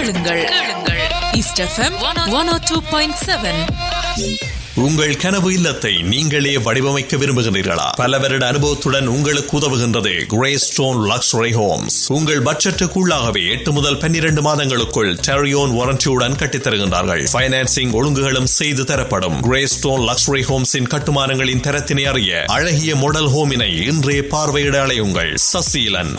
கேளுங்கள். East FM 102.7. உங்கள் கனவு இல்லத்தை நீங்களே வடிவமைக்க விரும்புகிறீர்களா? பல வருட அனுபவத்துடன் உங்களுக்கு உதவுகின்றது கிரேஸ்டோன் லக்ஸரி ஹோம்ஸ். உங்கள் பட்ஜெட்டுக்குள்ளாகவே 8 முதல் 12 மாதங்களுக்குள் டெரியோன் வாரண்டியுடன் கட்டித்தருகின்றார்கள். பைனான்சிங் ஒழுங்குகளும் செய்து தரப்படும். கிரேஸ்டோன் லக்ஸரி ஹோம்ஸின் கட்டுமானங்களின் தரத்தினை அறிய அழகிய மாடல் ஹோமினை இன்றே பார்வையிட அலையுங்கள். Saseelan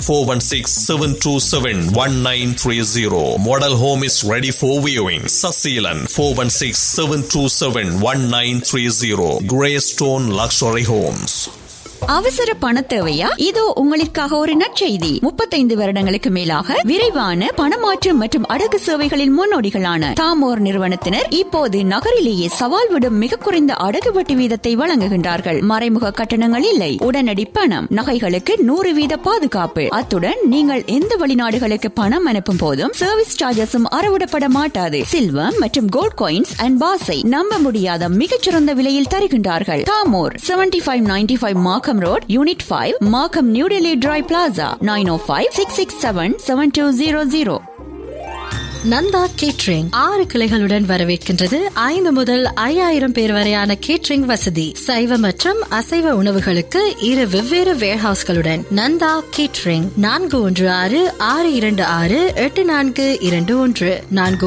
416-727-1930. Model home is ready for viewing. Saseelan 416-727-1930. Greystone Luxury Homes. அவசர பண தேவையா? இதோ உங்களுக்காக ஒரு நற்செய்தி. 35 வருடங்களுக்கு மேலாக விரைவான பணமாற்றம் மற்றும் அடகு சேவைகளின் முன்னோடிகளான தாமோர் நிறுவனத்தினர் இப்போது நகரிலேயே சவால் விடும் மிக குறைந்த அடகு வட்டி வீதத்தை வழங்குகின்றார்கள். மறைமுக கட்டணங்கள் இல்லை, உடனடி பணம், நகைகளுக்கு 100% பாதுகாப்பு. அத்துடன் நீங்கள் எந்த வெளிநாடுகளுக்கு பணம் அனுப்பும் போதும் சர்வீஸ் சார்ஜஸும் அறவிடப்பட மாட்டாது. சில்வர் மற்றும் கோல்ட் காயின்ஸ் அண்ட் பாஸை நம்ப முடியாத மிகச்சிறந்த விலையில் தருகின்றார்கள். தாமோர் 7595 மார்க்கம் Road, Unit 5, Markham, New Delhi Dry Plaza, 905-667-7200. Nanda catering 6 கிளைகளுடன் வரவேற்கின்றது. 5 முதல் 5000 பேர் வரையான கேட்டரிங் வசதி. சைவ மற்றும் அசைவ உணவுகளுக்கு 2 வெவ்வேறு வேர்ஹவுஸ்களுடன் நந்தா கேட்டரிங் 416-626-8421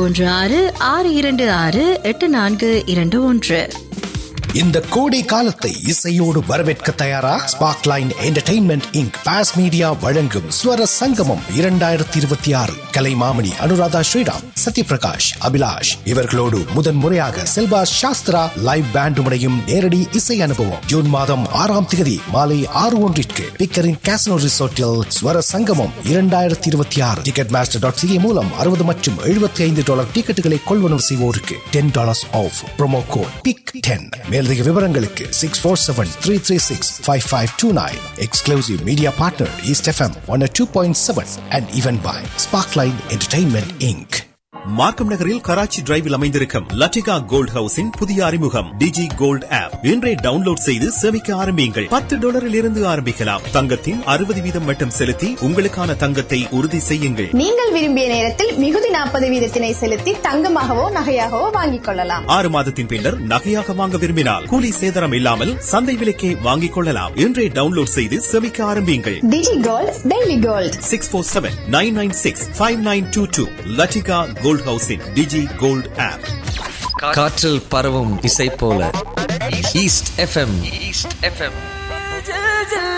416-626-8421. இந்த கோடை காலத்தை இசையோடு வரவேற்க தயாரா? Sparkline entertainment Inc pass media வழங்கும் ஸ்வர சங்கமம் 2026. கலைமாமணி அனுராதா ஸ்ரீராம், சத்யபிரகாஷ், அபிலாஷ் இவர்களோடு முதன் முறையாக செல்வா சாஸ்திரா லைவ் பேண்டுமுடையும் நேரடி இசை அனுபவம். ஜூன் மாதம் 6ஆம் தேதி மாலை 6:01 பிக்கரின் கேசினோ ரிசோர்ட்டில் ஸ்வர சங்கமம் 2026. Ticketmaster.ca மூலம் $60 மற்றும் $75 டிக்கெட்டுகளை கொள்வனவு செய்வோருக்கு $10 ஆஃப். Promo code PIC10. மேலதிக விவரங்களுக்கு 647-336-5529. Exclusive media partner East FM 102.7 and even by Sparkline Entertainment Inc. மார்க்கம் நகரில் கராச்சி டிரைவில் அமைந்திருக்கும் லட்டிகா கோல்ட் ஹவுஸின் புதிய அறிமுகம் டிஜி கோல்ட் ஆப். இன்றே டவுன்லோட் செய்து சேமிக்க ஆரம்பியுங்கள். $10 இருந்து ஆரம்பிக்கலாம். தங்கத்தின் 60% மட்டும் செலுத்தி உங்களுக்கான தங்கத்தை உறுதி செய்யுங்கள். நீங்கள் விரும்பிய நேரத்தில் மிகுதி 40% செலுத்தி தங்கமாகவோ நகையாகவோ வாங்கிக் கொள்ளலாம். 6 மாதத்தின் பின்னர் நகையாக வாங்க விரும்பினால் கூலி சேதாரம் இல்லாமல் சந்தை விலைக்கே வாங்கிக் கொள்ளலாம். இன்றே டவுன்லோட் செய்து சேமிக்க ஆரம்பியுங்கள். டிஜி gold, daily gold. 647-996-5922. Latika gold ஹவுஸின் டிஜி கோல்ட் ஆப். காற்றில் பரவும் இசை போல ஈஸ்ட் எஃப்எம்.